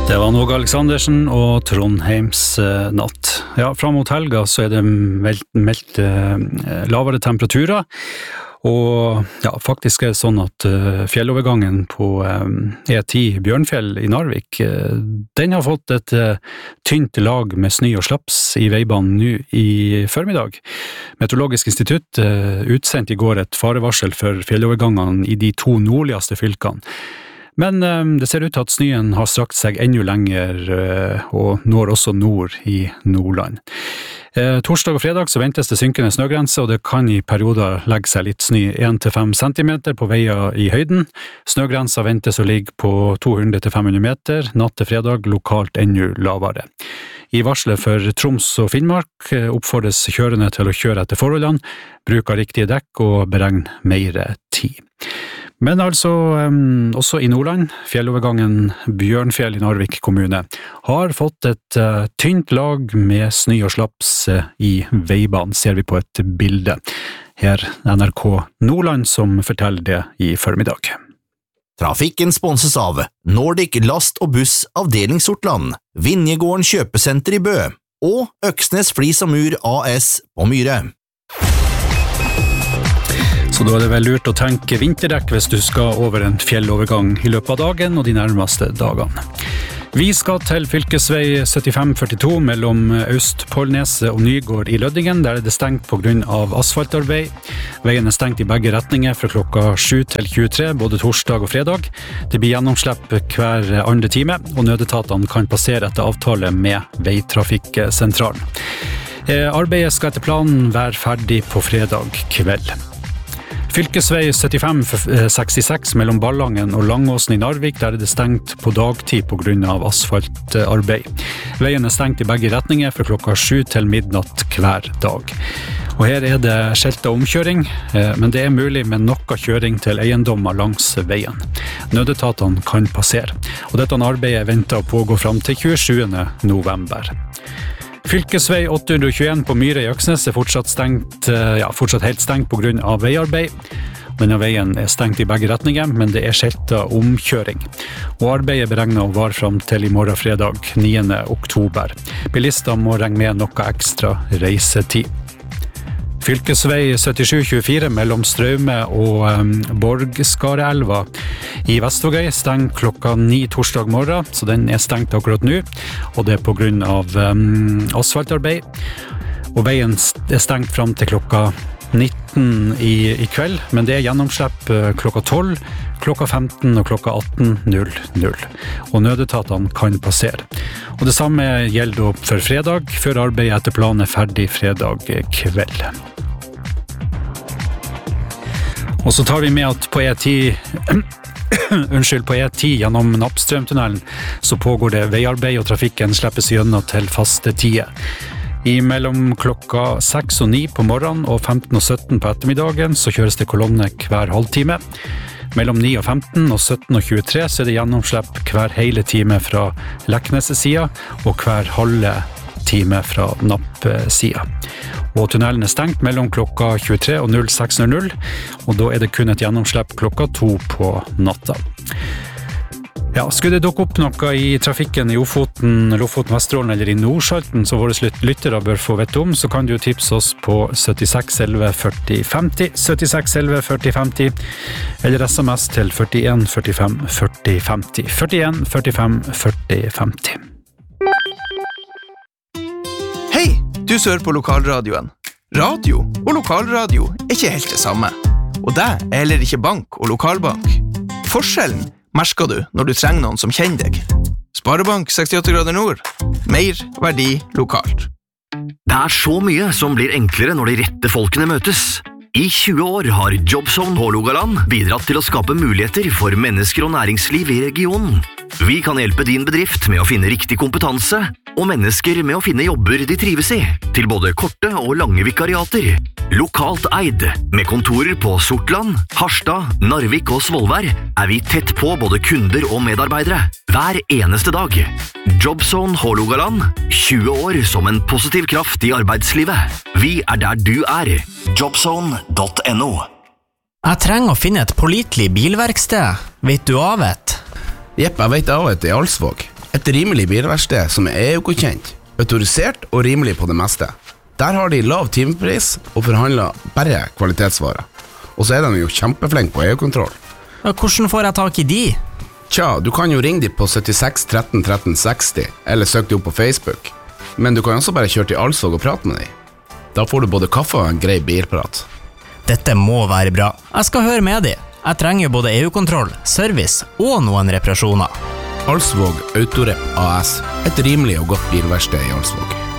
Det var Åge Aleksandersen og Trondheims natt. Ja, fram mot helga så det meldt lavere temperaturer, og ja, faktisk det sånn at fjellovergangen på E10 Bjørnfjell i Narvik, den har fått et tynt lag med snø og slaps i veibanen nå i formiddag. Meteorologisk institutt utsendte i går et farevarsel for fjellovergangene i de 2 nordligste fylkene. Men det ser ut til at snøen har strakt seg enda lenger og når også nord i Nordland. Torsdag og fredag så ventes det synkende snøgrense, og det kan i perioder legge seg litt snø 1-5 centimeter på veier i høyden. Snøgrensa ventes å ligge på 200-500 meter, natt til fredag lokalt enda lavere. I varslet for Troms og Finnmark oppfordres kjørende til å kjøre etter forholdene, bruke riktige dekk og beregne mer tid. Men altså, også i Nordland, fjellovergangen Bjørnfjell i Narvik kommune, har fått et tynt lag med snø og slaps i veibanen, ser vi på et bilde. Her NRK Nordland som forteller det i formiddag. Trafikken sponses av Nordic Last og Buss Avdeling Sortland, Vinjegården Kjøpesenter i Bø og Øksnes Flis og Mur AS på Myre. Så da det vel lurt å tenke vinterdekk hvis du skal over en fjellovergang i løpet av dagen og de nærmeste dagene. Vi skal til fylkesvei 7542 mellom Østpålneset og Nygård i Lødingen, der det stengt på grunn av asfaltarbeid. Veien stengt i begge retninger fra klokka 7 til 23, både torsdag og fredag. Det blir gjennomslipp hver andre time, og nødetatene kan passere etter avtale med veitrafikksentralen. Arbeidet skal etter planen være ferdig på fredag kveld. Fylkesvei 7566 mellom Ballangen og Langåsen i Narvik, der det stengt på dagtid på grunn av asfaltarbeid. Veien stengt i begge retninger fra klokka 7 til midnatt hver dag. Og her det skjeltet omkjøring, men det mulig med noe kjøring til eiendommer langs veien. Nødetatene kan passere, og dette arbeidet venter å pågå frem til 27. november. Fylkesvei 821 på Myre i Øksnes fortsatt helt stengt på grunn av veiarbeid. Denne veien stengt i begge retninger, men det skjeltet omkjøring. Og arbeidet beregnet å vare frem til i morgen fredag 9. oktober. Bilister må regne med noe ekstra reisetid. Fylkesvei 7724 mellom Straume og Borgskareelva i Vestvågøy stengt klokka 9 torsdag morgen, så den stengt akkurat nå, og det på grunn av asfaltarbeid. Og veien stengt frem til klokka 19 i kveld, men det gjennomslipp klokka 12, klokka 15 og klokka 18.00. Og nødetatene kan passere. Og det samme gjelder for fredag, før arbeidet etter planen ferdig fredag kveld. Og så tar vi med at på på E10 gjennom Nappstrømtunnelen så pågår det veiarbeid, og trafikken slippes gjennom til faste tider. I mellom klokka 6 og 9 på morgenen og 15 og 17 på ettermiddagen så kjøres det kolonne hver halvtime. Mellom 9 og 15 og 17 og 23 så det gjennomslipp hver hele time fra Leknes-sida og hver halve time fra Napp-sida. Og tunnelen stengt mellom klokka 23 og 06.00, og da det kun et gjennomslipp klokka 2 på natta. Ja, skulle det dukke opp noe i trafikken i Lofoten, Vesterålen eller i Nordsalten, så våre lyttere bør få vite om, så kan du tipse oss på 76 11 40 50, 76 11 40 50, eller SMS til 41 45 40 50, 41 45 40 50. Hei, du hører på lokalradioen. Radio og lokalradio ikke helt det samme. Og det heller ikke bank og lokalbank. Forskjellen merker du når du trenger noen som kjenner deg. Sparebank 68 grader nord. Mer verdi lokalt. Det så mye som blir enklere når de rette folkene møtes. I 20 år har Jobzone Hålogaland bidratt til å skape muligheter for mennesker og næringsliv i regionen. Vi kan hjelpe din bedrift med å finne riktig kompetanse, og mennesker med å finne jobber de trives i, til både korte og lange vikariater. Lokalt eid, med kontorer på Sortland, Harstad, Narvik og Svolvær, vi tett på både kunder og medarbeidere, hver eneste dag. Jobzone Hålogaland, 20 år som en positiv kraft i arbeidslivet. Vi der du Jobzone.no. Jeg trenger å finne et pålitelig bilverksted. Vet du av et? Jepp, jeg vet av et i Alsvåg. Et rimelig bilverksted som EU-godkjent, autorisert og rimelig på det meste. Der har de lav timepris og forhandler bare kvalitetsvarer. Og så de jo kjempeflink på EU-kontroll. Hvordan får jeg tak i de? Tja, du kan jo ringe de på 76 13 13 60, eller søk de opp på Facebook. Men du kan også bare kjøre til Alsvåg og prate med de. Da får du både kaffe og en grei bilprat. Dette må være bra. Jeg skal høre med de. Jeg trenger både EU-kontroll, service og noen reparasjoner. Alsvåg Autorep AS, et rimelig og godt bilverksted i Alsvåg.